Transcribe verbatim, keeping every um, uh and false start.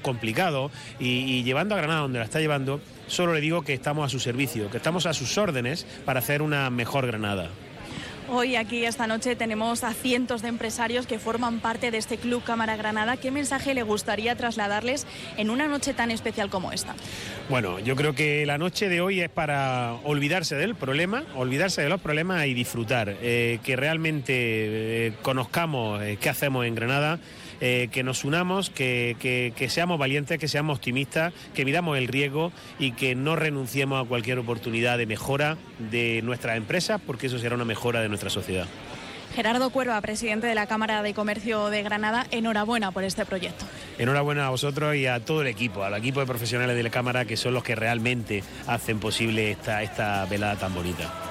complicado y, y llevando a Granada donde la está llevando, solo le digo que estamos a su servicio, que estamos a sus órdenes para hacer una mejor Granada. Hoy aquí esta noche tenemos a cientos de empresarios que forman parte de este Club Cámara Granada. ¿Qué mensaje le gustaría trasladarles en una noche tan especial como esta? Bueno, yo creo que la noche de hoy es para olvidarse del problema, olvidarse de los problemas y disfrutar, eh, que realmente eh, conozcamos eh, qué hacemos en Granada. Eh, que nos unamos, que, que, que seamos valientes, que seamos optimistas, que midamos el riesgo y que no renunciemos a cualquier oportunidad de mejora de nuestras empresas, porque eso será una mejora de nuestra sociedad. Gerardo Cuerva, presidente de la Cámara de Comercio de Granada, enhorabuena por este proyecto. Enhorabuena a vosotros y a todo el equipo, al equipo de profesionales de la Cámara, que son los que realmente hacen posible esta, esta velada tan bonita.